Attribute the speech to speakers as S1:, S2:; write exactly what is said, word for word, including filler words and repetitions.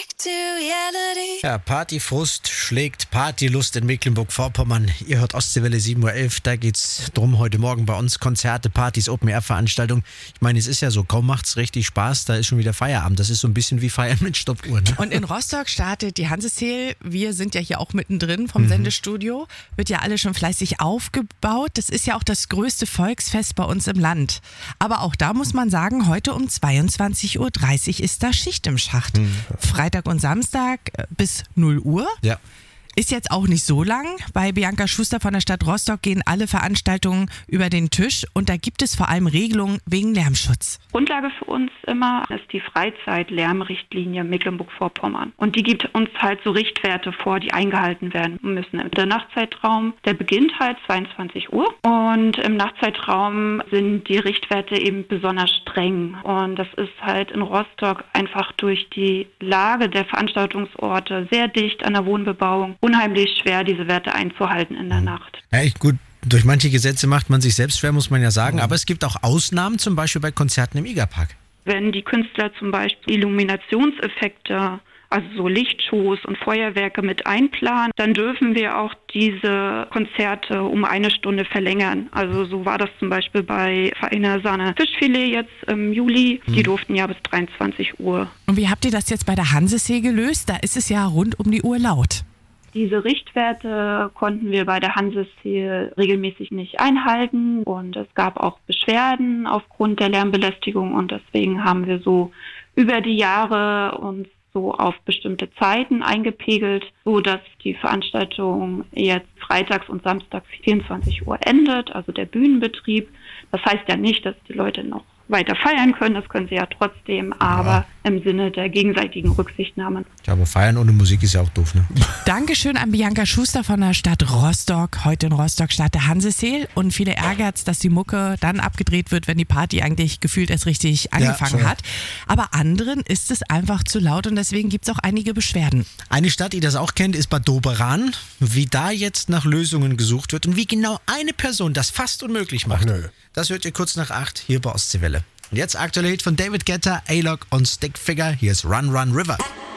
S1: back to reality.
S2: Ja, Partyfrust schlägt Partylust in Mecklenburg-Vorpommern. Ihr hört Ostseewelle sieben Uhr elf, da geht's drum heute Morgen bei uns. Konzerte, Partys, Open-Air-Veranstaltungen. Ich meine, es ist ja so, kaum macht's richtig Spaß, da ist schon wieder Feierabend. Das ist so ein bisschen wie Feiern mit Stoppuhr. Ne?
S3: Und in Rostock startet die Hanseseel. Wir sind ja hier auch mittendrin vom
S2: Mhm.
S3: Sendestudio. Wird ja alles schon fleißig aufgebaut. Das ist ja auch das größte Volksfest bei uns im Land. Aber auch da muss man sagen, heute um zweiundzwanzig Uhr dreißig ist da Schicht im Schacht.
S2: Mhm.
S3: Freitag und Samstag bis null Uhr.
S2: Ja.
S3: Ist jetzt auch nicht so lang. Bei Bianca Schuster von der Stadt Rostock gehen alle Veranstaltungen über den Tisch und da gibt es vor allem Regelungen wegen Lärmschutz.
S4: Grundlage für uns immer ist die Freizeit-Lärmrichtlinie Mecklenburg-Vorpommern. Und die gibt uns halt so Richtwerte vor, die eingehalten werden müssen. Der Nachtzeitraum, der beginnt halt zweiundzwanzig Uhr und im Nachtzeitraum sind die Richtwerte eben besonders streng. Und das ist halt in Rostock einfach durch die Lage der Veranstaltungsorte sehr dicht an der Wohnbebauung unheimlich schwer, diese Werte einzuhalten in der Nacht.
S2: Ja, echt gut. Durch manche Gesetze macht man sich selbst schwer, muss man ja sagen. Aber es gibt auch Ausnahmen, zum Beispiel bei Konzerten im Igerpark.
S4: Wenn die Künstler zum Beispiel Illuminationseffekte, also so Lichtshows und Feuerwerke mit einplanen, dann dürfen wir auch diese Konzerte um eine Stunde verlängern. Also so war das zum Beispiel bei Feiner Sahne Fischfilet jetzt im Juli. Die
S2: Mhm.
S4: durften ja bis dreiundzwanzig Uhr.
S3: Und wie habt ihr das jetzt bei der Hansesee gelöst? Da ist es ja rund um die Uhr laut.
S4: Diese Richtwerte konnten wir bei der Hansesee regelmäßig nicht einhalten und es gab auch Beschwerden aufgrund der Lärmbelästigung und deswegen haben wir so über die Jahre uns so auf bestimmte Zeiten eingepegelt, so dass die Veranstaltung jetzt freitags und samstags vierundzwanzig Uhr endet, also der Bühnenbetrieb. Das heißt ja nicht, dass die Leute noch weiter feiern können, das können sie ja trotzdem, aber
S2: Ja.
S4: im Sinne der gegenseitigen Rücksichtnahme.
S2: Ja, aber feiern ohne Musik ist ja auch doof, ne?
S3: Dankeschön an Bianca Schuster von der Stadt Rostock. Heute in Rostock startet der Hanseseel und viele ärgert's, dass die Mucke dann abgedreht wird, wenn die Party eigentlich gefühlt erst richtig angefangen
S2: schon.
S3: hat. Aber anderen ist es einfach zu laut und deswegen gibt's auch einige Beschwerden.
S2: Eine Stadt, die das auch kennt, ist Bad Doberan. Wie da jetzt nach Lösungen gesucht wird und wie genau eine Person das fast unmöglich macht,
S5: Ach, nö.
S2: das hört ihr kurz nach acht hier bei Ostseewelle. Und jetzt aktuelle Hit von David Guetta, A-Lock und Stickfigure. Hier ist Run Run River.